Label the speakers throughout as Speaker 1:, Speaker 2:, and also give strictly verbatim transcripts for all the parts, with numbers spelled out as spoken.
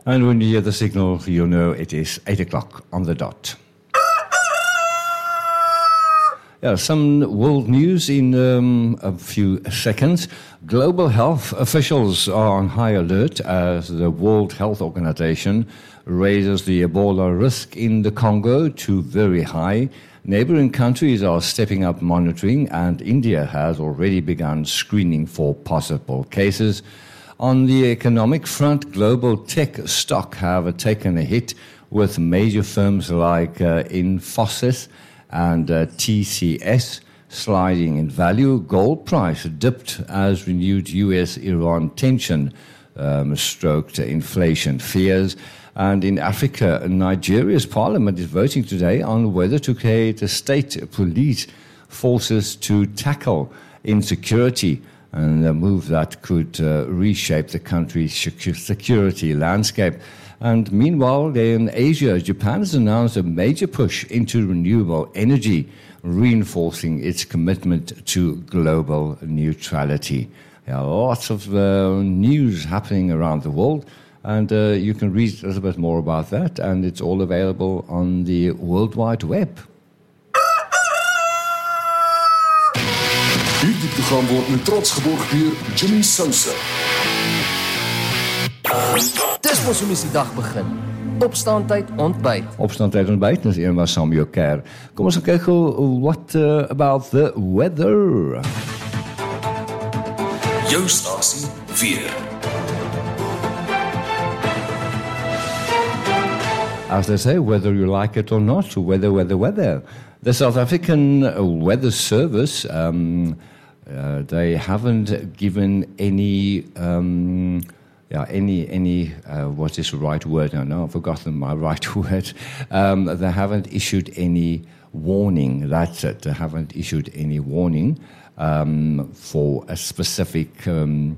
Speaker 1: And when you hear the signal, you know it is eight o'clock on the dot. Yeah, some world news in um, a few seconds. Global health officials are on high alert as the World Health Organization raises the Ebola risk in the Congo to very high. Neighboring countries are stepping up monitoring, and India has already begun screening for possible cases. On the economic front, global tech stock have taken a hit, with major firms like uh, Infosys and uh, T C S sliding in value. Gold price dipped as renewed U S-Iran tension um, stroked inflation fears. And in Africa, Nigeria's parliament is voting today on whether to create a state police forces to tackle insecurity, and a move that could uh, reshape the country's security landscape. And meanwhile, in Asia, Japan has announced a major push into renewable energy, reinforcing its commitment to global neutrality. There are lots of uh, news happening around the world, and uh, you can read a little bit more about that, and it's all available on the World Wide Web.
Speaker 2: Hierdie program word met trots geborg deur Jimmy Sousa.
Speaker 3: Dis mos hoe mens die dag begin. Opstaantyd, ontbyt.
Speaker 1: Opstaantyd, ontbyt, dis een was saam jou care. Kom ons kyk hoe what uh, about the weather.
Speaker 2: Jou stasie weer.
Speaker 1: As they say, whether you like it or not, weather, weather, weather. The South African Weather Service, um, uh, they haven't given any, um, yeah, any, any. Uh, what is the right word? No, no, I've forgotten my right word. Um, they haven't issued any warning. That's it. They haven't issued any warning um, for a specific um,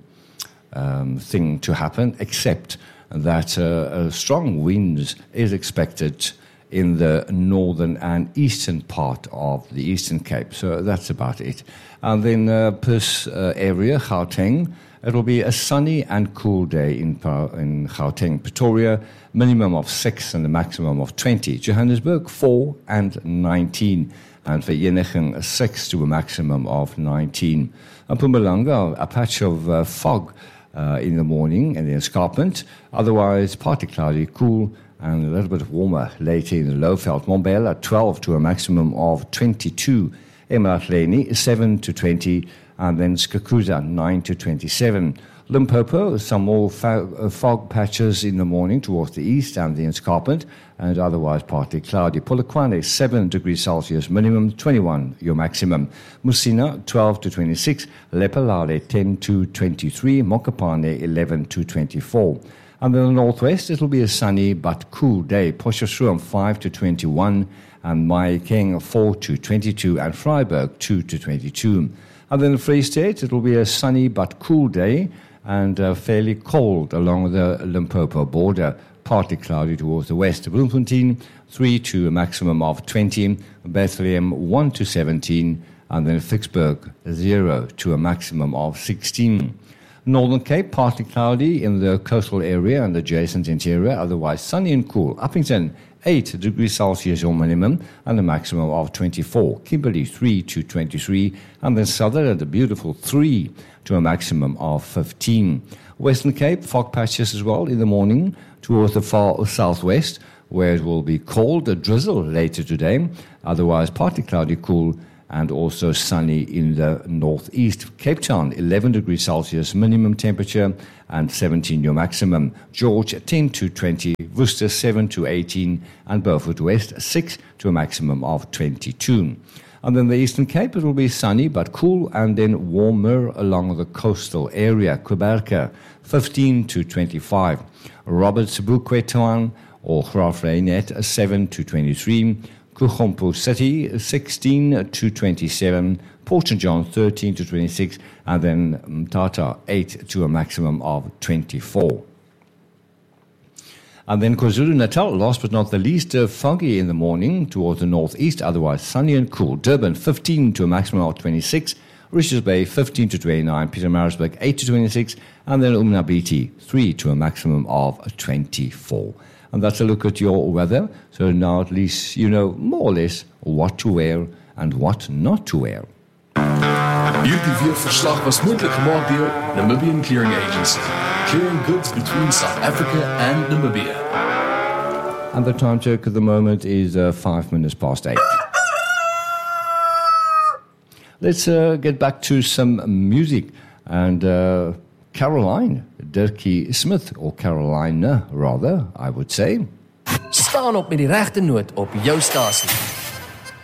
Speaker 1: um, thing to happen, except that uh, a strong winds is expected in the northern and eastern part of the Eastern Cape. So that's about it. And then uh, Perth uh, area, Gauteng, it will be a sunny and cool day in, in Gauteng. Pretoria, minimum of six and a maximum of twenty. Johannesburg, four and nineteen. And Vereeniging, six to a maximum of nineteen. And Mpumalanga, a patch of uh, fog uh, in the morning and the escarpment. Otherwise, partly cloudy, cool, and a little bit warmer later in the Lowveld. Mbombela, twelve to a maximum of twenty-two. eMalahleni, seven to twenty. And then Skukuza, nine to twenty-seven. Limpopo, some more fog, fog patches in the morning towards the east and the escarpment, and otherwise partly cloudy. Polokwane, seven degrees Celsius minimum, twenty-one your maximum. Musina, twelve to twenty-six. Lephalale, ten to twenty-three. Mokopane, eleven to twenty-four. And in the northwest, it will be a sunny but cool day. Potchefstroom, five to twenty-one. And Mahikeng, four to twenty-two. And Freiburg, two to twenty-two. And then in Free State, it will be a sunny but cool day and uh, fairly cold along the Limpopo border. Partly cloudy towards the west. Bloemfontein, three to a maximum of twenty. Bethlehem, one to seventeen. And then Vicksburg, zero to a maximum of sixteen. Northern Cape, partly cloudy in the coastal area and adjacent interior, otherwise sunny and cool. Uppington, eight degrees Celsius your minimum and a maximum of twenty-four. Kimberley, three to twenty-three. And then Sutherland, a beautiful three to a maximum of fifteen. Western Cape, fog patches as well in the morning towards the far southwest, where it will be cold, a drizzle later today. Otherwise, partly cloudy, cool, and also sunny in the northeast. Cape Town, eleven degrees Celsius minimum temperature and seventeen your maximum. George, ten to twenty. Worcester, seven to eighteen. And Beaufort West, six to a maximum of twenty-two. And then the Eastern Cape, it will be sunny but cool and then warmer along the coastal area. Quebec, fifteen to twenty-five. Roberts Boekwettown or Graafrenet, seven to twenty-three. Kuchompo City, sixteen to twenty-seven. Port Saint John, thirteen to twenty-six. And then Mthatha, eight to a maximum of twenty-four. And then KwaZulu-Natal, last but not the least, uh, foggy in the morning towards the northeast, otherwise sunny and cool. Durban, fifteen to a maximum of twenty-six. Richards Bay fifteen to twenty-nine, Pietermaritzburg eight to twenty-six, and then Umnabiti three to a maximum of twenty-four. And that's a look at your weather. So now at least you know more or less what to wear and what not to wear.
Speaker 2: Hierdie weerverslag was moontlik gemaak deur Namibian Clearing Agency, clearing goods between South Africa and Namibia.
Speaker 1: And the time check at the moment is uh, five minutes past eight. Let's uh, get back to some music. And uh, Caroline Dirkie Smith, or Carolina rather, I would say.
Speaker 3: Staan op met die regte noot op jou stasie.